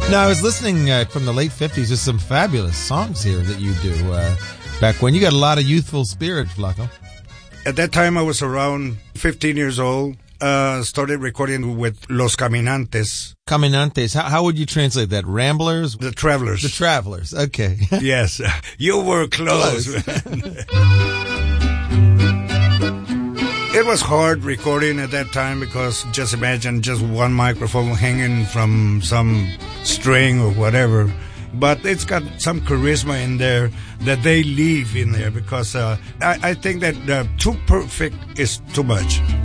No, I was listening from the late 50s. There's some fabulous songs here that you do. Back when you got a lot of youthful spirit, Flaco. At that time, I was around 15 years old. Started recording with Los Caminantes. Caminantes. How would you translate that? Ramblers? The Travelers. The Travelers. Okay. Yes. You were close. It was hard recording at that time because just imagine just one microphone hanging from some string or whatever. But it's got some charisma in there that they leave in there because I think that too perfect is too much.